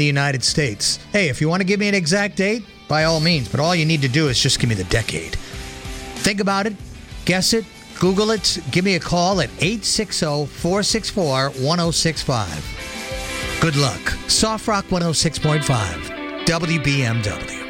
the United States. Hey, if you want to give me an exact date, by all means, but all you need to do is just give me the decade. Think about it, guess it, Google it, give me a call at 860-464-1065. Good luck. Soft Rock 106.5, WBMW.